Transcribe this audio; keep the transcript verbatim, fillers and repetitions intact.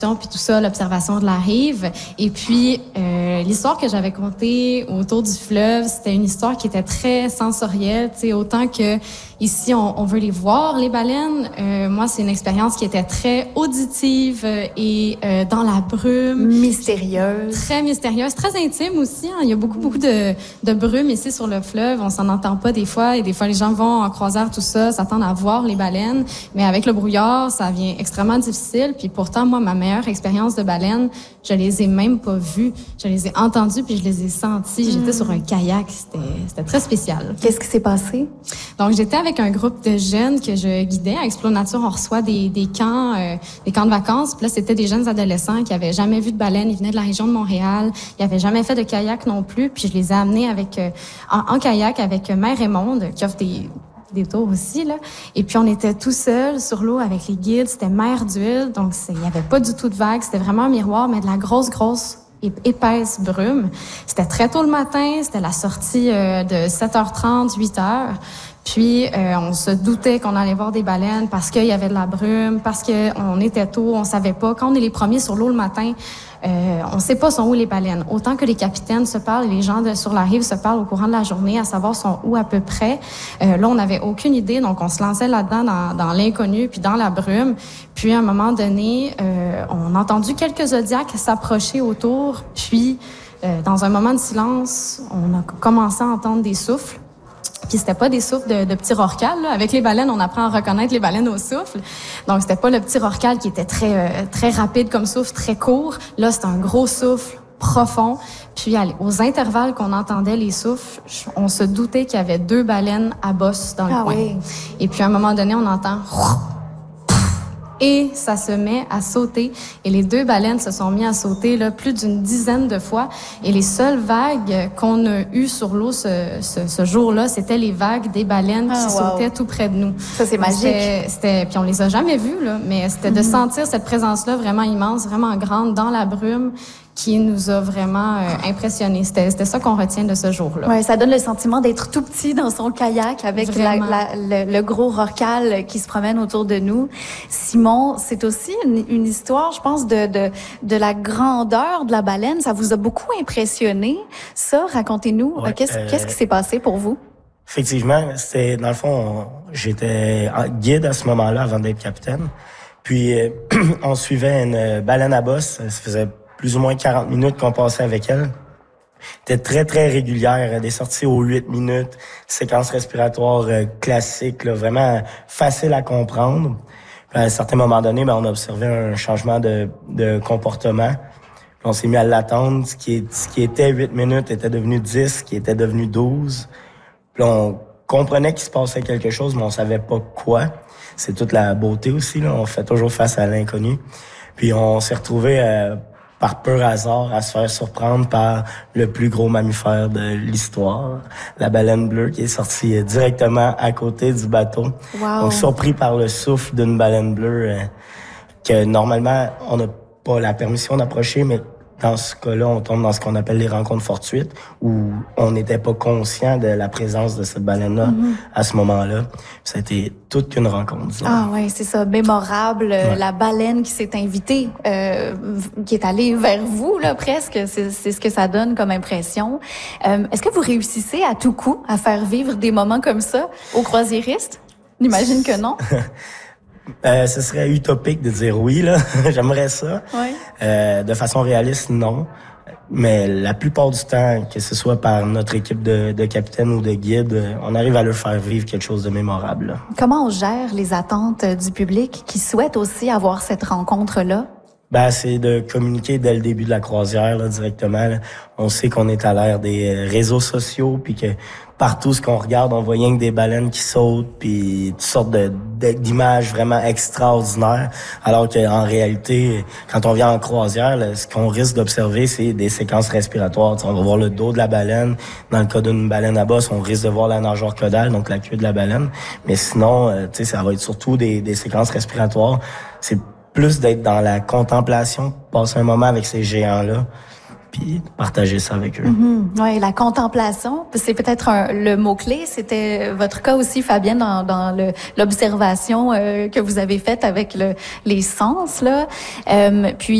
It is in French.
puis tout ça, l'observation de la rive. Et puis, euh, l'histoire que j'avais contée autour du fleuve, c'était une histoire qui était très sensorielle, tu sais, autant que ici, on, on veut les voir, les baleines. Euh, moi, c'est une expérience qui était très auditive et euh, dans la brume. Mystérieuse. Très mystérieuse, très intime aussi. Hein. Il y a beaucoup, beaucoup de, de brume ici sur le fleuve. On s'en entend pas des fois. Et des fois, les gens vont en croisière, tout ça, s'attendent à voir les baleines. Mais avec le brouillard, ça devient extrêmement difficile. Puis pourtant, moi, ma meilleure expérience de baleine, je les ai même pas vues. Je les ai entendues puis je les ai senties. Mmh. J'étais sur un kayak. C'était, c'était très spécial. Qu'est-ce qui s'est passé? Donc, j'étais avec un groupe de jeunes que je guidais. À Explo Nature, on reçoit des, des camps, euh, des camps de vacances. Puis là, c'était des jeunes adolescents qui avaient jamais vu de baleine. Ils venaient de la région de Montréal. Ils avaient jamais fait de kayak non plus. Puis je les ai amenés avec euh, en, en kayak avec Mère Raymonde, qui offre des des tours aussi, là. Et puis, on était tout seuls sur l'eau avec les guides. C'était mer d'huile, donc il n'y avait pas du tout de vagues. C'était vraiment un miroir, mais de la grosse, grosse, épaisse brume. C'était très tôt le matin. C'était la sortie euh, de sept heures trente, huit heures. Puis, euh, on se doutait qu'on allait voir des baleines parce qu'il y avait de la brume, parce qu'on était tôt, on savait pas. Quand on est les premiers sur l'eau le matin, euh, on sait pas sont où les baleines. Autant que les capitaines se parlent et les gens de, sur la rive se parlent au courant de la journée, à savoir sont où à peu près. Euh, là, on n'avait aucune idée, donc on se lançait là-dedans dans, dans l'inconnu puis dans la brume. Puis, à un moment donné, euh, on a entendu quelques zodiacs s'approcher autour. Puis, euh, dans un moment de silence, on a commencé à entendre des souffles. Puis c'était pas des souffles de, de petits rorquals. Là. Avec les baleines, on apprend à reconnaître les baleines au souffle. Donc c'était pas le petit rorqual qui était très euh, très rapide comme souffle, très court. Là, c'était un gros souffle profond. Puis allez, aux intervalles qu'on entendait les souffles, on se doutait qu'il y avait deux baleines à bosse dans le ah coin. Oui. Et puis à un moment donné, on entend et ça se met à sauter. Et les deux baleines se sont mis à sauter là, plus d'une dizaine de fois. Et les seules vagues qu'on a eues sur l'eau ce, ce, ce jour-là, c'était les vagues des baleines ah, qui wow. sautaient tout près de nous. Ça, c'est magique. C'était, c'était, puis on les a jamais vues, là, mais c'était mm-hmm. de sentir cette présence-là vraiment immense, vraiment grande dans la brume, qui nous a vraiment euh, impressionnés. C'était, c'était ça qu'on retient de ce jour-là. Ouais, ça donne le sentiment d'être tout petit dans son kayak avec la, la, le, le gros rorcal qui se promène autour de nous. Simon, c'est aussi une, une histoire, je pense, de, de, de la grandeur de la baleine. Ça vous a beaucoup impressionné. Ça, racontez-nous, ouais, qu'est-ce, euh... qu'est-ce qui s'est passé pour vous? Effectivement, c'était dans le fond, on, j'étais guide à ce moment-là avant d'être capitaine. Puis euh, on suivait une baleine à bosse. Ça faisait plus ou moins quarante minutes qu'on passait avec elle. Elle était très, très régulière. Elle est sortie aux huit minutes. Séquence respiratoire euh, classique, là, vraiment facile à comprendre. Puis à un certain moment donné, ben, on a observé un changement de, de comportement. Puis on s'est mis à l'attendre. Ce qui, est, ce qui était huit minutes était devenu dix, ce qui était devenu douze. Puis on comprenait qu'il se passait quelque chose, mais on savait pas quoi. C'est toute la beauté aussi, là. On fait toujours face à l'inconnu. Puis on s'est retrouvés euh, par pur hasard à se faire surprendre par le plus gros mammifère de l'histoire, la baleine bleue, qui est sortie directement à côté du bateau. Wow. Donc surpris par le souffle d'une baleine bleue euh, que normalement on n'a pas la permission d'approcher, mais dans ce cas-là, on tombe dans ce qu'on appelle les rencontres fortuites, où on n'était pas conscient de la présence de cette baleine-là mm-hmm. à ce moment-là. Ça a été toute qu'une rencontre. Disons. Ah oui, c'est ça, mémorable. Ouais. La baleine qui s'est invitée, euh, qui est allée vers vous, là, presque. C'est, c'est ce que ça donne comme impression. Euh, est-ce que vous réussissez à tout coup à faire vivre des moments comme ça aux croisiéristes? J'imagine que non. Euh, ce serait utopique de dire oui, là. J'aimerais ça. Ouais. Euh, de façon réaliste, non. Mais la plupart du temps, que ce soit par notre équipe de, de capitaine ou de guide, on arrive à leur faire vivre quelque chose de mémorable. Là. Comment on gère les attentes du public qui souhaite aussi avoir cette rencontre-là? Ben, c'est de communiquer dès le début de la croisière, là, directement. Là. On sait qu'on est à l'ère des réseaux sociaux, puis que partout ce qu'on regarde, on voit rien que des baleines qui sautent, puis toutes sortes de, de, d'images vraiment extraordinaires. Alors qu'en réalité, quand on vient en croisière, là, ce qu'on risque d'observer, c'est des séquences respiratoires. T'sais, on va voir le dos de la baleine. Dans le cas d'une baleine à bosse, on risque de voir la nageoire caudale, donc la queue de la baleine. Mais sinon, euh, tu sais, ça va être surtout des, des séquences respiratoires. C'est plus d'être dans la contemplation, passer un moment avec ces géants-là, puis partager ça avec eux. Mm-hmm. Oui, la contemplation, c'est peut-être un, le mot-clé. C'était votre cas aussi, Fabienne, dans, dans le, l'observation euh, que vous avez faite avec le, les sens, là. Euh, puis